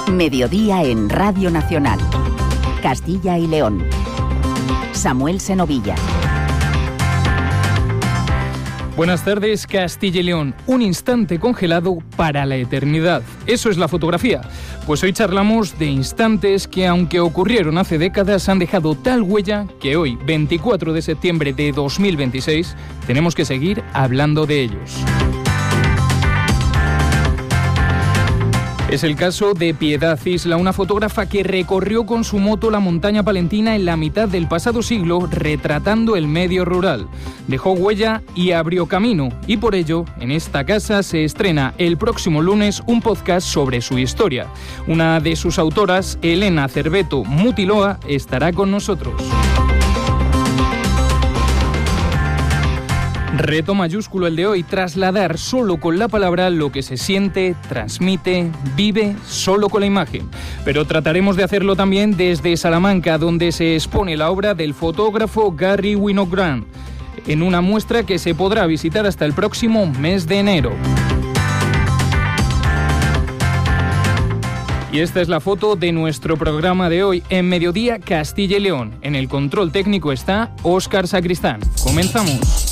Mediodía en Radio Nacional. Castilla y León. Samuel Senovilla. Buenas tardes, Castilla y León. Un instante congelado para la eternidad. Eso es la fotografía. Pues hoy charlamos de instantes que, aunque ocurrieron hace décadas, han dejado tal huella que hoy, 24 de septiembre de 2026, tenemos que seguir hablando de ellos. Es el caso de Piedad Isla, una fotógrafa que recorrió con su moto la montaña palentina en la mitad del pasado siglo, retratando el medio rural. Dejó huella y abrió camino, y por ello, en esta casa se estrena el próximo lunes un podcast sobre su historia. Una de sus autoras, Elena Cerveto Mutiloa, estará con nosotros. Reto mayúsculo el de hoy, trasladar solo con la palabra lo que se siente, transmite, vive solo con la imagen. Pero trataremos de hacerlo también desde Salamanca, donde se expone la obra del fotógrafo Garry Winogrand, en una muestra que se podrá visitar hasta el próximo mes de enero. Y esta es la foto de nuestro programa de hoy en Mediodía Castilla y León. En el control técnico está Óscar Sacristán. Comenzamos.